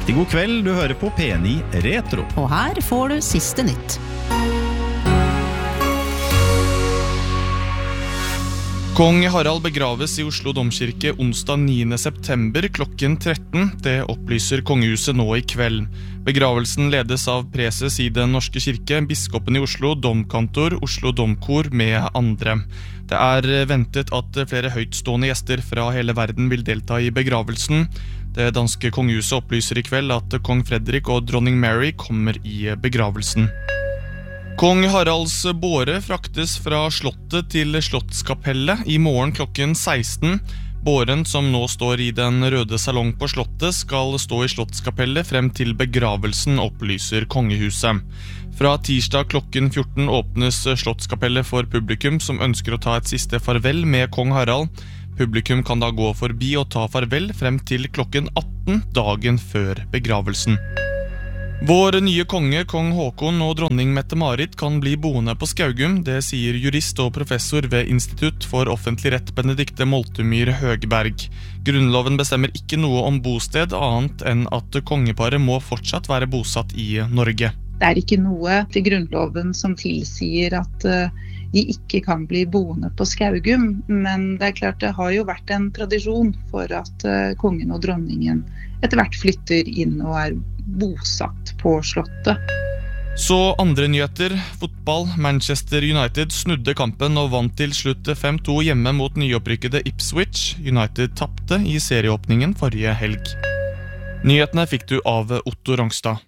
Riktig god kveld, du hører på P9 Retro. Og her får du siste nytt. Kong Harald begraves i Oslo Domkirke onsdag 9. september klokken 13. Det opplyser kongehuset nå i kveld. Begravelsen ledes av preses i Den Norske Kirke, biskopen i Oslo, domkantor, Oslo Domkor med andre. Det er ventet at flere høytstående gjester fra hele verden vil delta i begravelsen. Det danske kongehuset opplyser i kveld at kong Fredrik og dronning Mary kommer i begravelsen. Kong Haralds båre fraktes fra slottet til Slottskapellet i morgen klokken 16. Båren som nå står i den røde salong på slottet skal stå i Slottskapellet frem til begravelsen, opplyser kongehuset. Fra tirsdag klokken 14 åpnes Slottskapellet for publikum som ønsker å ta et siste farvel med kong Harald. Publikum kan da gå forbi og ta farvel frem til klokken 18 dagen før begravelsen. Vår nye konge, kong Håkon og dronning Mette-Marit kan bli boende på Skaugum. Det sier jurist og professor ved Institutt for offentlig rett Benedikte Moltumyr Høgberg. Grunnloven bestemmer ikke noe om bosted annet enn at kongeparet må fortsatt være bosatt i Norge. Det er ikke noe til grunnloven som tilsier at de ikke kan bli boende på Skaugum, men det er klart det har jo vært en tradisjon for at kongen og dronningen etter hvert flytter inn og er bosatt på slottet. Så andre nyheter. Fotball. Manchester United snudde kampen og vant til slutt 5-2 hjemme mot nyopprykkede Ipswich. United tappte i serieåpningen forrige helg. Nyhetene fikk du av Otto Rangstad.